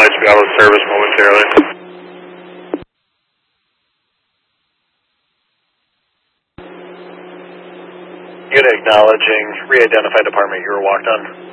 guys to be out of service momentarily. Unit acknowledging re-identified department you were walked on.